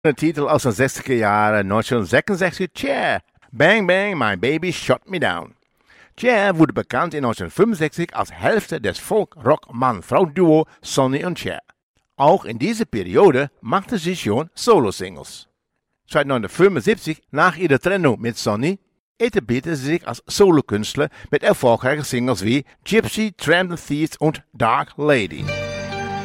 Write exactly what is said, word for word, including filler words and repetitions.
Der Titel aus den sechziger Jahren, neunzehnhundertsechsundsechzig, Cher. Bang Bang, My Baby Shot Me Down. Cher wurde bekannt in neunzehnhundertfünfundsechzig als Hälfte des Folk-Rock-Mann-Frau-Duo Sonny und Cher. Auch in dieser Periode machte sie schon Solo-Singles. Seit neunzehnhundertfünfundsiebzig, nach ihrer Trennung mit Sonny, etablierte sie sich als Solokünstler mit erfolgreichen Singles wie Gypsy, Tramp and Thieves und Dark Lady.